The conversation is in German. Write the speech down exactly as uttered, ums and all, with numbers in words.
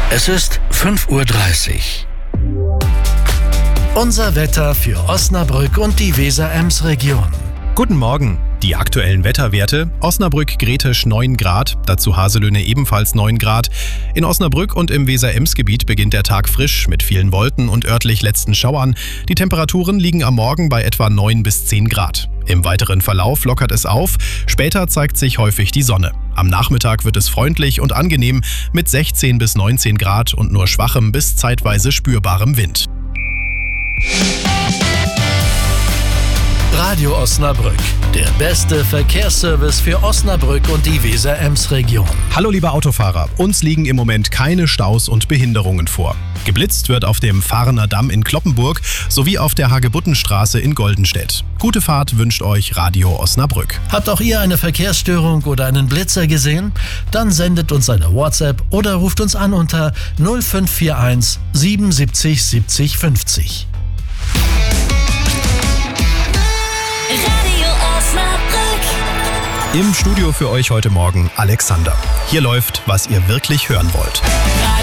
Es ist fünf Uhr dreißig. Unser Wetter für Osnabrück und die Weser-Ems-Region. Guten Morgen. Die aktuellen Wetterwerte: Osnabrück-Gretisch neun Grad, dazu Haselöhne ebenfalls neun Grad. In Osnabrück und im Weser-Ems-Gebiet beginnt der Tag frisch mit vielen Wolken und örtlich letzten Schauern. Die Temperaturen liegen am Morgen bei etwa neun bis zehn Grad. Im weiteren Verlauf lockert es auf, später zeigt sich häufig die Sonne. Am Nachmittag wird es freundlich und angenehm mit sechzehn bis neunzehn Grad und nur schwachem bis zeitweise spürbarem Wind. Radio Osnabrück, der beste Verkehrsservice für Osnabrück und die Weser-Ems-Region. Hallo liebe Autofahrer, uns liegen im Moment keine Staus und Behinderungen vor. Geblitzt wird auf dem Fahrener Damm in Cloppenburg sowie auf der Hagebuttenstraße in Goldenstedt. Gute Fahrt wünscht euch Radio Osnabrück. Habt auch ihr eine Verkehrsstörung oder einen Blitzer gesehen? Dann sendet uns eine WhatsApp oder ruft uns an unter null fünf vier eins siebenundsiebzig siebzig fünfzig. Im Studio für euch heute Morgen Alexander. Hier läuft, was ihr wirklich hören wollt.